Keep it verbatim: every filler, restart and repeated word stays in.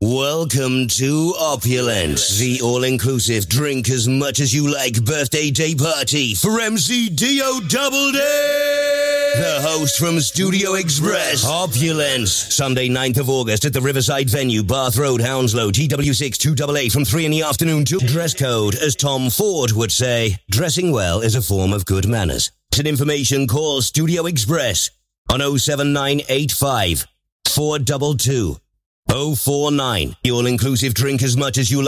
Welcome to Opulence, the all-inclusive drink as much as you like birthday day party for M C Dio Doubleday. The host from Studio Express, Opulence, Sunday ninth of August at the Riverside venue, Bath Road, Hounslow, T W six two A A from three in the afternoon to dress code. As Tom Ford would say, dressing well is a form of good manners. For information, call Studio Express on oh seven nine eight five, four two two, oh four nine. The all-inclusive drink as much as you like.